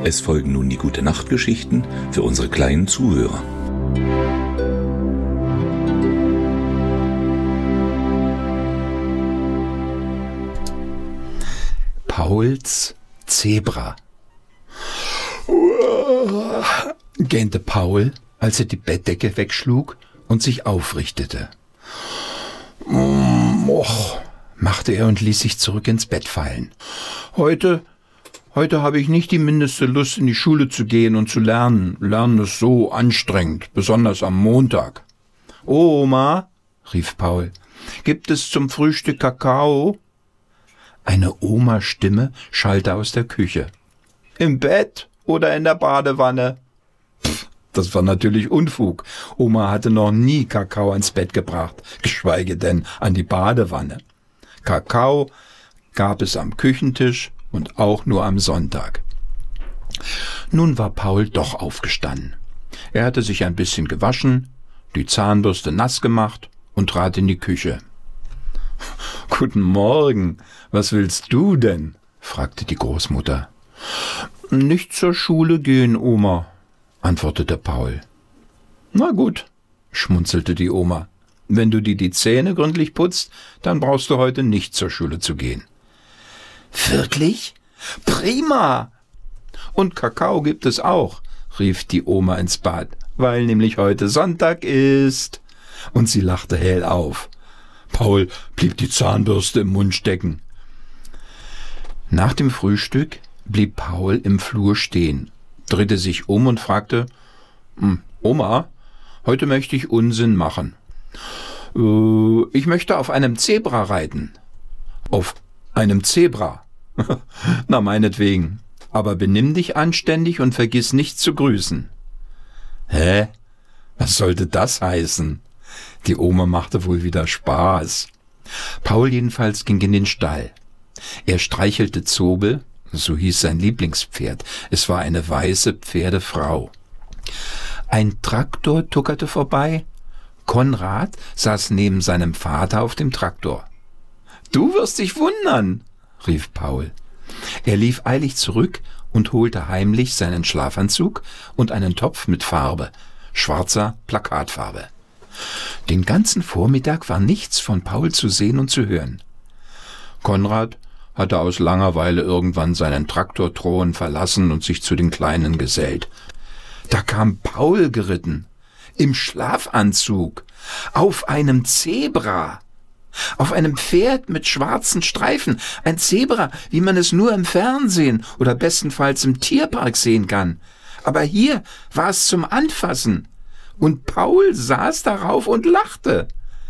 Es folgen nun die Gute-Nacht-Geschichten für unsere kleinen Zuhörer. Pauls Zebra. Gähnte Paul, als er die Bettdecke wegschlug und sich aufrichtete. Machte er und ließ sich zurück ins Bett fallen. Heute habe ich nicht die mindeste Lust, in die Schule zu gehen und zu lernen. Lernen ist so anstrengend, besonders am Montag. Oma, rief Paul, gibt es zum Frühstück Kakao? Eine Oma-Stimme schallte aus der Küche. Im Bett oder in der Badewanne? Das war natürlich Unfug. Oma hatte noch nie Kakao ans Bett gebracht, geschweige denn an die Badewanne. Kakao gab es am Küchentisch und auch nur am Sonntag. Nun war Paul doch aufgestanden. Er hatte sich ein bisschen gewaschen, die Zahnbürste nass gemacht und trat in die Küche. »Guten Morgen, was willst du denn?« fragte die Großmutter. »Nicht zur Schule gehen, Oma«, antwortete Paul. »Na gut«, schmunzelte die Oma. »Wenn du dir die Zähne gründlich putzt, dann brauchst du heute nicht zur Schule zu gehen.« »Wirklich? Prima! Und Kakao gibt es auch«, rief die Oma ins Bad, »weil nämlich heute Sonntag ist.« Und sie lachte hell auf. Paul blieb die Zahnbürste im Mund stecken. Nach dem Frühstück blieb Paul im Flur stehen, drehte sich um und fragte, »Oma, heute möchte ich Unsinn machen.« »Ich möchte auf einem Zebra reiten.« »Auf einem Zebra?« »Na, meinetwegen. Aber benimm dich anständig und vergiss nicht zu grüßen.« »Hä? Was sollte das heißen?« Die Oma machte wohl wieder Spaß. Paul jedenfalls ging in den Stall. Er streichelte Zobel, so hieß sein Lieblingspferd. Es war eine weiße Pferdefrau. Ein Traktor tuckerte vorbei. Konrad saß neben seinem Vater auf dem Traktor. »Du wirst dich wundern«, rief Paul. Er lief eilig zurück und holte heimlich seinen Schlafanzug und einen Topf mit Farbe, schwarzer Plakatfarbe. Den ganzen Vormittag war nichts von Paul zu sehen und zu hören. Konrad hatte aus Langeweile irgendwann seinen Traktorthron verlassen und sich zu den Kleinen gesellt. Da kam Paul geritten, im Schlafanzug, auf einem Zebra, auf einem Pferd mit schwarzen Streifen, ein Zebra, wie man es nur im Fernsehen oder bestenfalls im Tierpark sehen kann. Aber hier war es zum Anfassen. Und Paul saß darauf und lachte.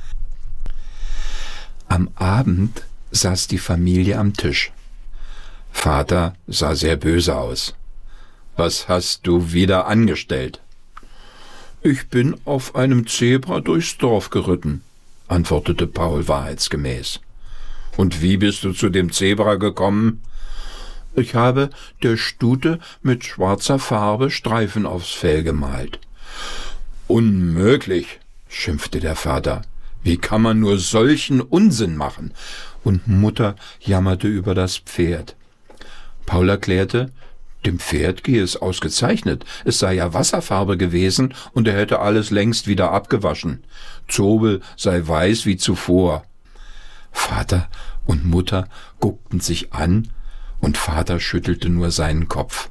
Am Abend saß die Familie am Tisch. Vater sah sehr böse aus. »Was hast du wieder angestellt?« »Ich bin auf einem Zebra durchs Dorf geritten«, antwortete Paul wahrheitsgemäß. »Und wie bist du zu dem Zebra gekommen?« »Ich habe der Stute mit schwarzer Farbe Streifen aufs Fell gemalt.« »Unmöglich«, schimpfte der Vater. »Wie kann man nur solchen Unsinn machen?« Und Mutter jammerte über das Pferd. Paul erklärte, dem Pferd gehe es ausgezeichnet. Es sei ja Wasserfarbe gewesen und er hätte alles längst wieder abgewaschen. Zobel sei weiß wie zuvor. Vater und Mutter guckten sich an und Vater schüttelte nur seinen Kopf.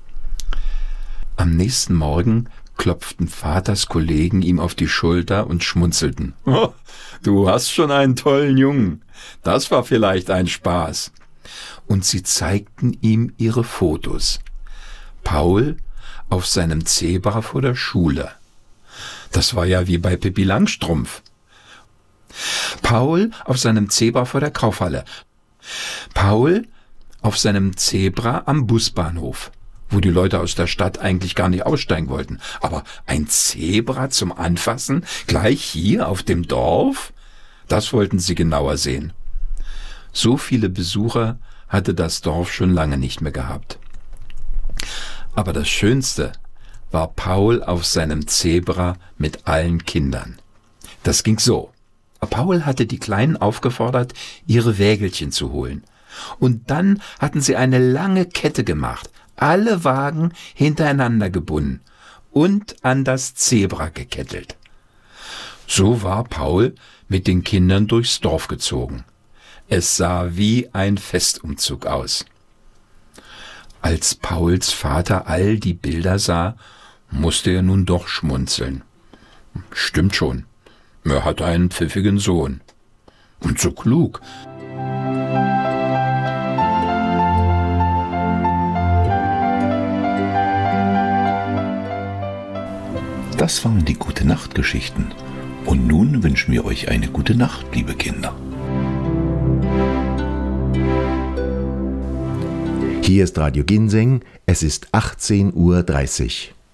Am nächsten Morgen klopften Vaters Kollegen ihm auf die Schulter und schmunzelten. »Oh, du hast schon einen tollen Jungen. Das war vielleicht ein Spaß.« Und sie zeigten ihm ihre Fotos. Paul auf seinem Zebra vor der Schule. Das war ja wie bei Pippi Langstrumpf. Paul auf seinem Zebra vor der Kaufhalle. Paul auf seinem Zebra am Busbahnhof, wo die Leute aus der Stadt eigentlich gar nicht aussteigen wollten. Aber ein Zebra zum Anfassen, gleich hier auf dem Dorf? Das wollten sie genauer sehen. So viele Besucher hatte das Dorf schon lange nicht mehr gehabt. Aber das Schönste war Paul auf seinem Zebra mit allen Kindern. Das ging so. Paul hatte die Kleinen aufgefordert, ihre Wägelchen zu holen. Und dann hatten sie eine lange Kette gemacht, alle Wagen hintereinander gebunden und an das Zebra gekettelt. So war Paul mit den Kindern durchs Dorf gezogen. Es sah wie ein Festumzug aus. Als Pauls Vater all die Bilder sah, musste er nun doch schmunzeln. Stimmt schon, er hat einen pfiffigen Sohn. Und so klug. Das waren die Gute-Nacht-Geschichten. Und nun wünschen wir euch eine gute Nacht, liebe Kinder. Hier ist Radio Ginseng, es ist 18:30 Uhr.